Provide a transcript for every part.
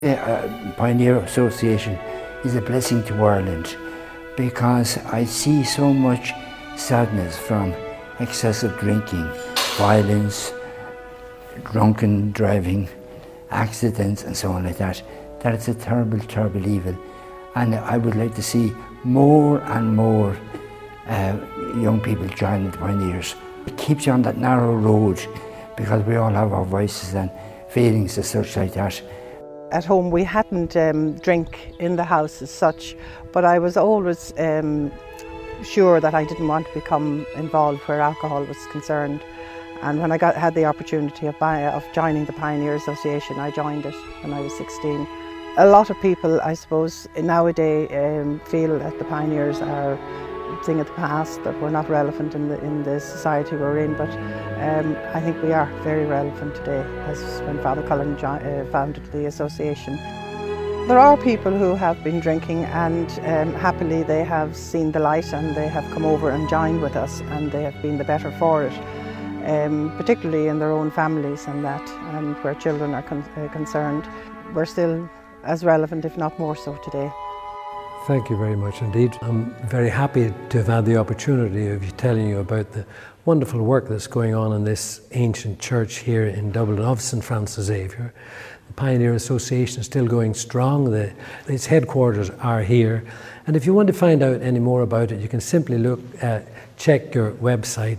The Pioneer Association is a blessing to Ireland because I see so much sadness from excessive drinking, violence, drunken driving, accidents and so on like that, that it's a terrible, terrible evil. And I would like to see more and more young people join the Pioneers. It keeps you on that narrow road because we all have our voices and feelings and such like that. At home we hadn't drink in the house as such, but I was always sure that I didn't want to become involved where alcohol was concerned. And when I had the opportunity of joining the Pioneer Association, I joined it when I was 16. A lot of people, I suppose, nowadays feel that the Pioneers are a thing of the past, that we're not relevant in the society we're in, but I think we are very relevant today, as when Father Cullen founded the association. There are people who have been drinking and happily they have seen the light and they have come over and joined with us and they have been the better for it, particularly in their own families and that, and where children are concerned. We're still as relevant, if not more so, today. Thank you very much indeed. I'm very happy to have had the opportunity of telling you about the wonderful work that's going on in this ancient church here in Dublin of St. Francis Xavier. The Pioneer Association is still going strong. Its headquarters are here. And if you want to find out any more about it, you can simply check your website,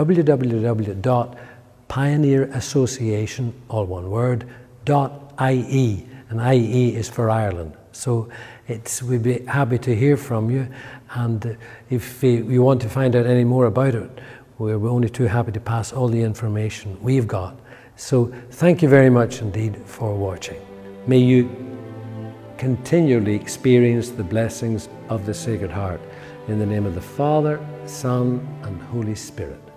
www.pioneerassociation, all one word, .ie, and IE is for Ireland. So we'd be happy to hear from you, and if you want to find out any more about it, we're only too happy to pass all the information we've got. So thank you very much indeed for watching. May you continually experience the blessings of the Sacred Heart. In the name of the Father, Son, and Holy Spirit.